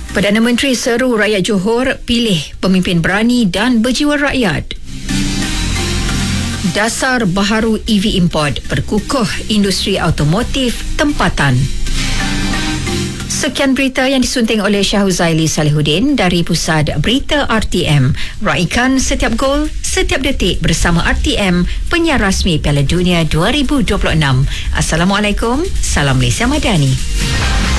Perdana Menteri seru rakyat Johor pilih pemimpin berani dan berjiwa rakyat. Dasar baharu EV import berkukuh industri automotif tempatan. Sekian berita yang disunting oleh Syahuzaili Salihuddin dari Pusat Berita RTM. Raikan setiap gol, setiap detik bersama RTM, penyiar rasmi Piala Dunia 2026. Assalamualaikum, salam Malaysia Madani.